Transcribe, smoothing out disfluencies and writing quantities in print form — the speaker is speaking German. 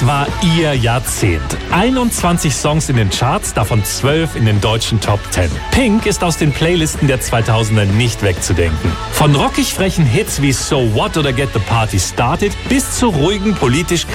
Das war ihr Jahrzehnt. 21 Songs in den Charts, davon 12 in den deutschen Top 10. Pink ist aus den Playlisten der 2000er nicht wegzudenken. Von rockig frechen Hits wie So What oder Get the Party Started bis zu ruhigen, politisch